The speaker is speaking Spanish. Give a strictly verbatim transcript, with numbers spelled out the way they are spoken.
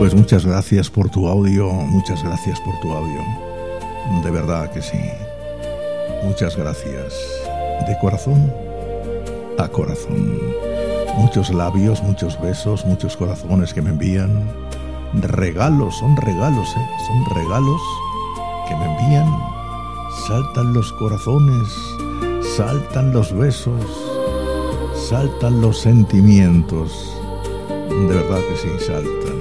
Pues muchas gracias por tu audio, muchas gracias por tu audio. De verdad que sí. Muchas gracias. De corazón a corazón. Muchos labios, muchos besos, muchos corazones que me envían. Regalos, son regalos, ¿eh? Son regalos que me envían. Saltan los corazones, saltan los besos, saltan los sentimientos. De verdad que sí, saltan.